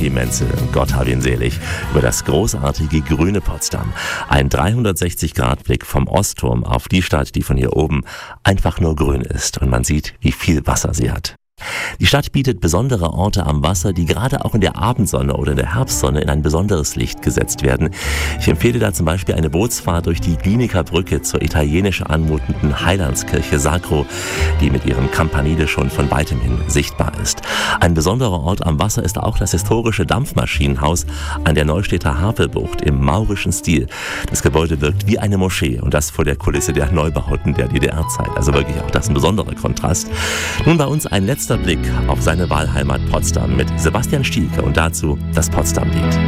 Joachim Menzel, Gott hab ihn selig, über das großartige grüne Potsdam. Ein 360-Grad-Blick vom Ostturm auf die Stadt, die von hier oben einfach nur grün ist und man sieht, wie viel Wasser sie hat. Die Stadt bietet besondere Orte am Wasser, die gerade auch in der Abendsonne oder in der Herbstsonne in ein besonderes Licht gesetzt werden. Ich empfehle da zum Beispiel eine Bootsfahrt durch die Glienicker Brücke zur italienisch anmutenden Heilandskirche Sacro, die mit ihrem Campanile schon von weitem hin sichtbar ist. Ein besonderer Ort am Wasser ist auch das historische Dampfmaschinenhaus an der Neustädter Havelbucht im maurischen Stil. Das Gebäude wirkt wie eine Moschee und das vor der Kulisse der Neubauten der DDR-Zeit. Also wirklich auch das ein besonderer Kontrast. Nun bei uns ein letzter Blick auf seine Wahlheimat Potsdam mit Sebastian Stielke und dazu das Potsdam-Lied.